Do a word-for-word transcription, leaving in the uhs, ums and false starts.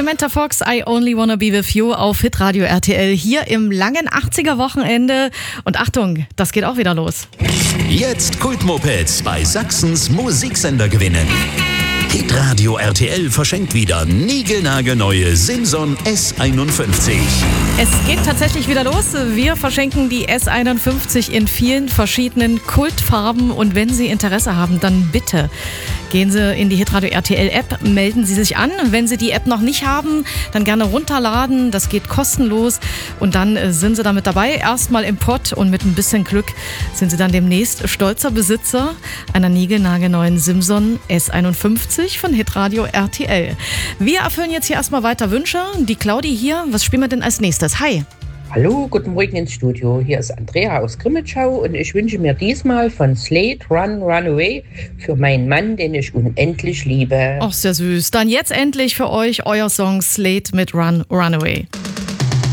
Samantha Fox, I Only Wanna Be With You auf Hitradio R T L hier im langen achtziger-Wochenende. Und Achtung, das geht auch wieder los. Jetzt Kultmopeds bei Sachsens Musiksender gewinnen. Hitradio R T L verschenkt wieder niegelnagelneue Simson S einundfünfzig. Es geht tatsächlich wieder los. Wir verschenken die S einundfünfzig in vielen verschiedenen Kultfarben. Und wenn Sie Interesse haben, dann bitte gehen Sie in die Hitradio R T L App, melden Sie sich an. Wenn Sie die App noch nicht haben, dann gerne runterladen. Das geht kostenlos. Und dann sind Sie damit dabei. Erstmal im Pott und mit ein bisschen Glück sind Sie dann demnächst stolzer Besitzer einer niegelnagelneuen Simson S einundfünfzig von Hitradio R T L. Wir erfüllen jetzt hier erstmal weiter Wünsche. Die Claudi hier. Was spielen wir denn als nächstes? Hi. Hallo, guten Morgen ins Studio. Hier ist Andrea aus Grimmitschau und ich wünsche mir diesmal von Slade Run, Run Away für meinen Mann, den ich unendlich liebe. Ach, sehr süß. Dann jetzt endlich für euch euer Song Slade mit Run, Run Away.